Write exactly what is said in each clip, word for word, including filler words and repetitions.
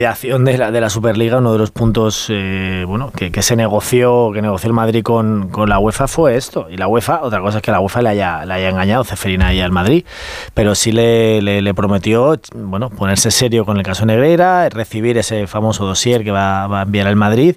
De la, de la Superliga, uno de los puntos eh, bueno, que, que se negoció que negoció el Madrid con, con la UEFA fue esto. Y la UEFA, otra cosa es que la UEFA le haya, le haya engañado Ceferín ahí al Madrid, pero sí le, le, le prometió bueno, ponerse serio con el caso Negreira, recibir ese famoso dossier que va, va a enviar al Madrid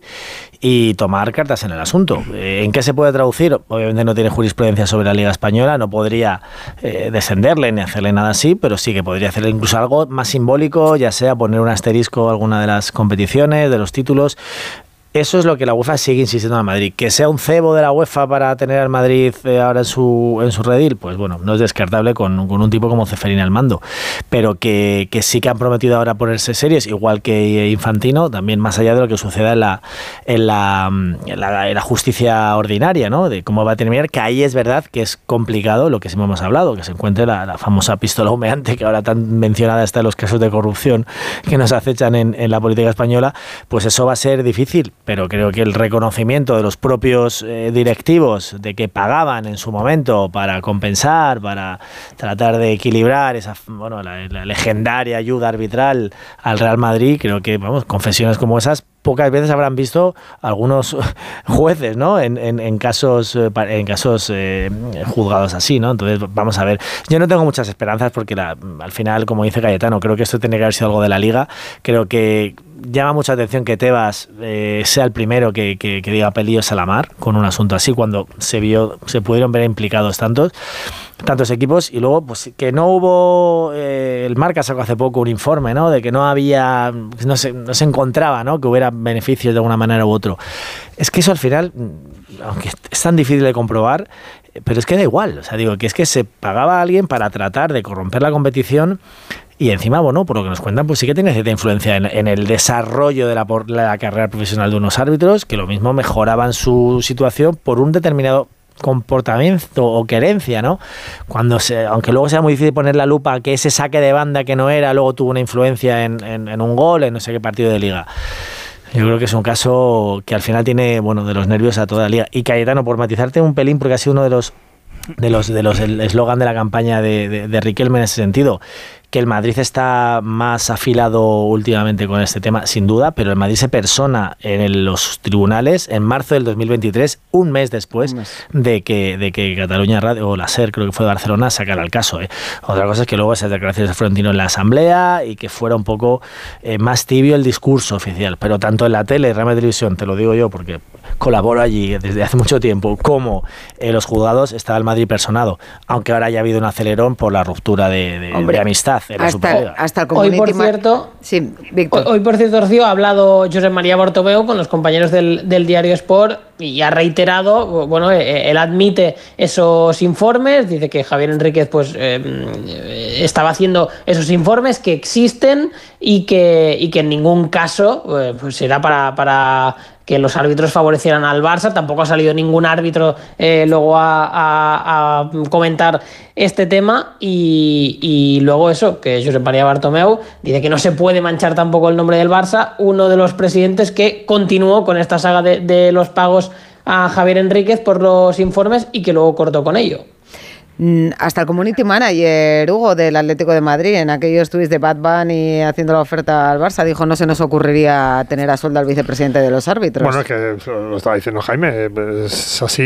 y tomar cartas en el asunto. ¿En qué se puede traducir? Obviamente no tiene jurisprudencia sobre la Liga Española, no podría eh, descenderle ni hacerle nada así, pero sí que podría hacerle incluso algo más simbólico, ya sea poner un asterisco a alguna de las competiciones, de los títulos. Eso es lo que la UEFA sigue insistiendo al Madrid. Que sea un cebo de la UEFA para tener al Madrid eh, ahora en su en su redil, pues bueno, no es descartable con, con un tipo como Ceferín al mando. Pero que, que sí que han prometido ahora ponerse serios, igual que Infantino, también más allá de lo que suceda en la, en la, en la, en la justicia ordinaria, ¿no? De cómo va a terminar, que ahí es verdad que es complicado lo que siempre hemos hablado, que se encuentre la, la famosa pistola humeante, que ahora tan mencionada está en los casos de corrupción que nos acechan en, en la política española, pues eso va a ser difícil. Pero creo que el reconocimiento de los propios eh, directivos de que pagaban en su momento para compensar, para tratar de equilibrar esa, bueno, la, la legendaria ayuda arbitral al Real Madrid, creo que, vamos, confesiones como esas pocas veces habrán visto algunos jueces, ¿no? En, en, en casos, en casos eh, juzgados así, ¿no? Entonces, vamos a ver. Yo no tengo muchas esperanzas porque la, al final, como dice Cayetano, creo que esto tiene que haber sido algo de la Liga. Creo que llama mucha atención que Tebas eh, sea el primero que, que, que diga pelillos a la mar con un asunto así, cuando se vio, se pudieron ver implicados tantos tantos equipos. Y luego pues que no hubo eh, el Marca sacó hace poco un informe, ¿no? De que no había, no se, no se encontraba, ¿no? Que hubiera beneficios de alguna manera u otro. Es que eso al final, aunque es tan difícil de comprobar, pero es que da igual. O sea, digo que es que se pagaba a alguien para tratar de corromper la competición. Y encima, bueno, por lo que nos cuentan, pues sí que tiene cierta influencia en, en el desarrollo de la, por, la carrera profesional de unos árbitros, que lo mismo mejoraban su situación por un determinado comportamiento o querencia, ¿no? Cuando se, aunque luego sea muy difícil poner la lupa que ese saque de banda que no era, luego tuvo una influencia en, en, en un gol, en no sé qué partido de liga. Yo creo que es un caso que al final tiene, bueno, de los nervios a toda la liga. Y Cayetano, por matizarte un pelín, porque ha sido uno de los de los de los el eslogan de la campaña de, de, de Riquelme en ese sentido, que el Madrid está más afilado últimamente con este tema, sin duda, pero el Madrid se persona en el, los tribunales en marzo del dos mil veintitrés, un mes después un mes. de que de que Cataluña Radio, o la SER, creo que fue de Barcelona, sacara el caso. ¿eh? Otra cosa es que luego esas declaraciones de Florentino en la Asamblea y que fuera un poco eh, más tibio el discurso oficial, pero tanto en la tele, Real Madrid Televisión, te lo digo yo porque colaboro allí desde hace mucho tiempo, como en los juzgados estaba el Madrid personado, aunque ahora haya habido un acelerón por la ruptura de, de, de amistad. Hasta, hasta el hoy por cierto sí, Víctor. Hoy, hoy por cierto, Rocío, ha hablado Josep María Bartomeu con los compañeros del, del diario Sport y ha reiterado, bueno, él admite esos informes, dice que Javier Enríquez pues eh, estaba haciendo esos informes que existen y que, y que en ningún caso eh, pues será para, para que los árbitros favorecieran al Barça. Tampoco ha salido ningún árbitro eh, luego a, a, a comentar este tema y, y luego eso, que Josep María Bartomeu dice que no se puede manchar tampoco el nombre del Barça, uno de los presidentes que continuó con esta saga de, de los pagos a Javier Enríquez por los informes y que luego cortó con ello. Hasta el community manager, Hugo, del Atlético de Madrid, en aquellos tweets de Bad Bunny haciendo la oferta al Barça, dijo no se nos ocurriría tener a sueldo al vicepresidente de los árbitros. Bueno, es que lo estaba diciendo Jaime, es así.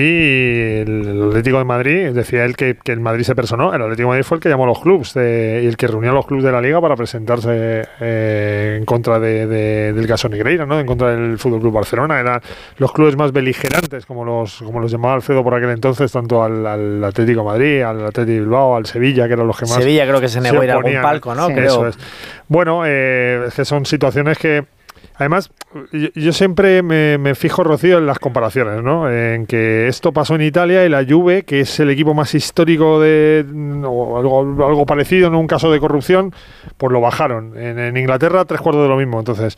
El Atlético de Madrid, decía él que, que el Madrid se personó, el Atlético de Madrid fue el que llamó a los clubes de, y el que reunió a los clubes de la Liga para presentarse eh, en contra de, de, del caso Negreira, ¿no? En contra del F C Barcelona. Eran los clubes más beligerantes, como los, como los llamaba Alfredo por aquel entonces, tanto al, al Atlético de Madrid, al Atlético de Bilbao, al Sevilla, que eran los que más Sevilla creo que se negó a ir a algún palco, ¿no? Sí. Creo. Eso es. Bueno, eh, es que son situaciones que además, yo, yo siempre me, me fijo, Rocío, en las comparaciones, ¿no? En que esto pasó en Italia y la Juve, que es el equipo más histórico de o algo, algo parecido en un caso de corrupción, pues lo bajaron. En, en Inglaterra, tres cuartos de lo mismo. Entonces,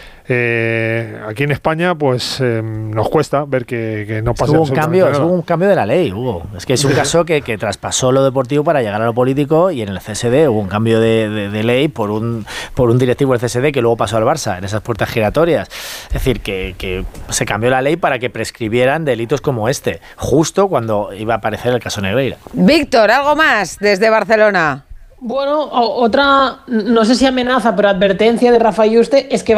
Eh, aquí en España pues eh, nos cuesta ver que, que no pasa hubo un cambio nada. Hubo un cambio de la ley, Hugo. Es que es un caso que, que traspasó lo deportivo para llegar a lo político, y en el C S D hubo un cambio de, de, de ley por un por un directivo del C S D que luego pasó al Barça en esas puertas giratorias. Es decir, que, que se cambió la ley para que prescribieran delitos como este, justo cuando iba a aparecer el caso Negreira. Víctor, algo más desde Barcelona. Bueno, o- otra, no sé si amenaza, pero advertencia de Rafa Yuste es que